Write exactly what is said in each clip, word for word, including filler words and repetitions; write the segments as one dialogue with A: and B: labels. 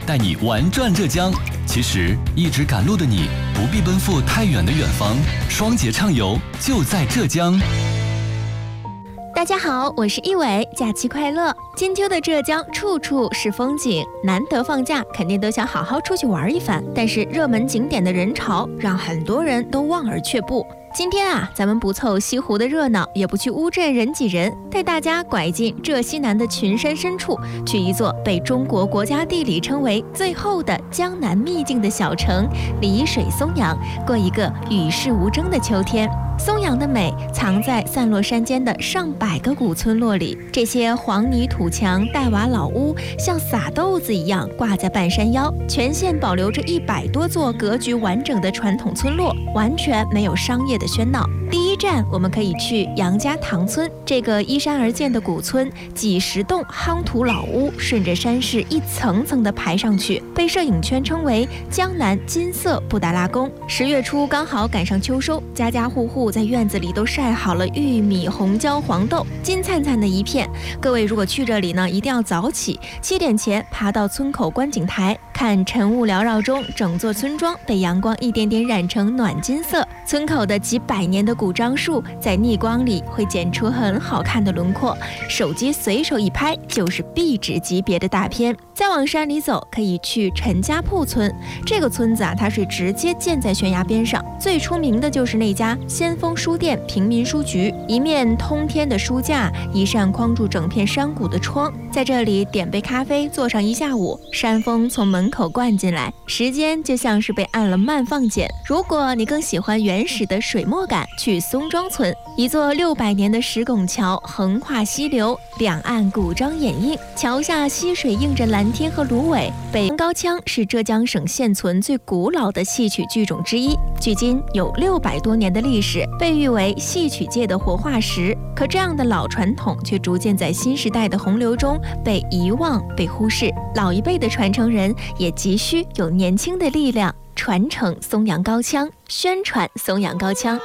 A: 带你玩转浙江。其实一直赶路的你，不必奔赴太远的远方，双节畅游就在浙江。
B: 大家好，我是一伟，假期快乐！金秋的浙江处处是风景，难得放假，肯定都想好好出去玩一番。但是热门景点的人潮让很多人都望而却步。今天啊，咱们不凑西湖的热闹，也不去乌镇人挤人，带大家拐进浙西南的群山深处，去一座被中国国家地理称为最后的江南秘境的小城丽水松阳，过一个与世无争的秋天。松阳的美藏在散落山间的上百个古村落里，这些黄泥土墙、带瓦老屋像撒豆子一样挂在半山腰，全县保留着一百多座格局完整的传统村落，完全没有商业的喧闹。第一站，我们可以去杨家塘村，这个依山而建的古村，几十栋夯土老屋顺着山势一层层的排上去，被摄影圈称为江南金色布达拉宫。十月初刚好赶上秋收，家家户户在院子里都晒好了玉米、红椒、黄豆，金灿灿的一片。各位如果去这里呢，一定要早起，七点前爬到村口观景台，看晨雾缭绕中，整座村庄被阳光一点点染成暖金色。村口的几百年的古樟树在逆光里会剪出很好看的轮廓，手机随手一拍就是壁纸级别的大片。再往山里走，可以去陈家铺村。这个村子啊，它是直接建在悬崖边上，最出名的就是那家先锋书店平民书局，一面通天的书架，一扇框住整片山谷的窗，在这里点杯咖啡，坐上一下午，山风从门口灌进来，时间就像是被按了慢放键。如果你更喜欢原始的水墨感，去松庄村，一座六百年的石拱桥横跨溪流，两岸古章掩映，桥下溪水映着蓝天和芦苇。北高腔是浙江省现存最古老的戏曲剧种之一，距今有六百多年的历史，被誉为戏曲界的活化石。可这样的老传统却逐渐在新时代的洪流中被遗忘、被忽视。老一辈的传承人也急需有年轻的力量传承松阳高腔，宣传松阳高腔。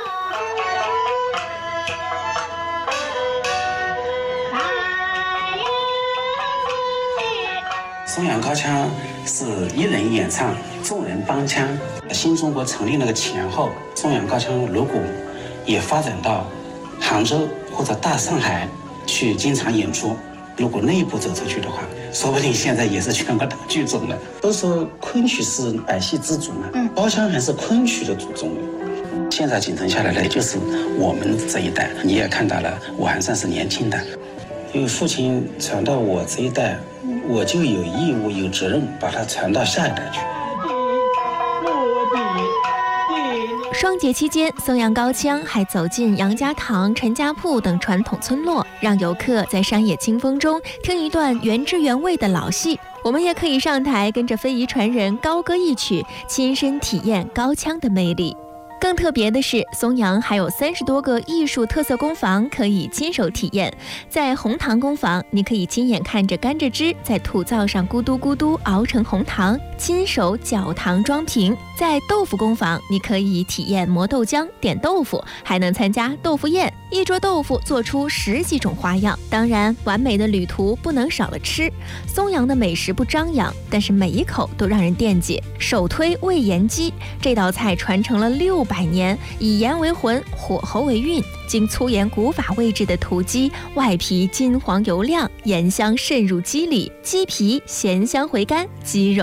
C: 松阳高腔是一人演唱，众人帮腔。新中国成立那个前后，松阳高腔如果也发展到杭州或者大上海去经常演出，如果内部走出去的话，说不定现在也是全国大剧种了。都说昆曲是百戏之祖嘛，嗯，高腔还是昆曲的祖宗。现在继承下来的就是我们这一代，你也看到了，我还算是年轻的，因为父亲传到我这一代，我就有义务有责任把它传到下一代去。
B: 双节期间，松阳高腔还走进杨家塘、陈家铺等传统村落，让游客在山野清风中听一段原汁原味的老戏。我们也可以上台跟着非遗传人高歌一曲，亲身体验高腔的魅力。更特别的是，松阳还有三十多个艺术特色工坊可以亲手体验。在红糖工坊，你可以亲眼看着甘蔗汁在土灶上咕嘟咕嘟熬成红糖，亲手搅糖装瓶。在豆腐工坊，你可以体验磨豆浆、点豆腐，还能参加豆腐宴，一桌豆腐做出十几种花样。当然，完美的旅途不能少了吃。松阳的美食不张扬，但是每一口都让人惦记。首推味盐鸡，这道菜传承了六百年，以盐为魂，火候为韵，经粗盐古法煨制的土鸡，外皮金黄油亮，盐香渗入鸡里，鸡皮咸香回甘，鸡肉